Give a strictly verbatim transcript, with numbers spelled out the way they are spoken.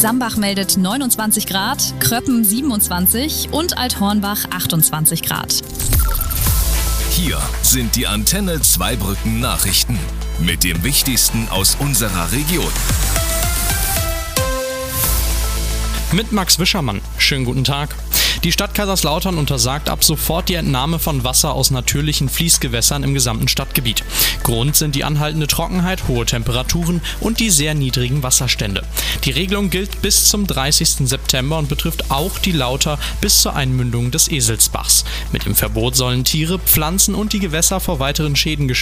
Sambach meldet neunundzwanzig Grad, Kröppen siebenundzwanzig und Althornbach achtundzwanzig Grad. Hier sind die Antenne Zweibrücken Nachrichten mit dem Wichtigsten aus unserer Region. Mit Max Wischermann. Schönen guten Tag. Die Stadt Kaiserslautern untersagt ab sofort die Entnahme von Wasser aus natürlichen Fließgewässern im gesamten Stadtgebiet. Grund sind die anhaltende Trockenheit, hohe Temperaturen und die sehr niedrigen Wasserstände. Die Regelung gilt bis zum dreißigsten September und betrifft auch die Lauter bis zur Einmündung des Eselsbachs. Mit dem Verbot sollen Tiere, Pflanzen und die Gewässer vor weiteren Schäden geschützt